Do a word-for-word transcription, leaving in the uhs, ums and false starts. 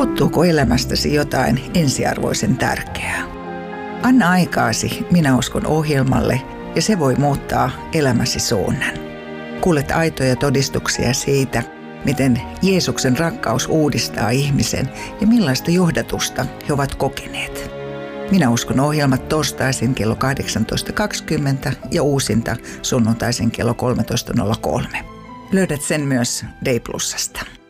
Puuttuuko elämästäsi jotain ensiarvoisen tärkeää? Anna aikaasi Minä uskon ohjelmalle ja se voi muuttaa elämäsi suunnan. Kuulet aitoja todistuksia siitä, miten Jeesuksen rakkaus uudistaa ihmisen ja millaista johdatusta he ovat kokeneet. Minä uskon ohjelmat torstaisin kello kahdeksantoista kaksikymmentä ja uusinta sunnuntaisin kello kolmetoista nolla kolme. Löydät sen myös D Plusasta.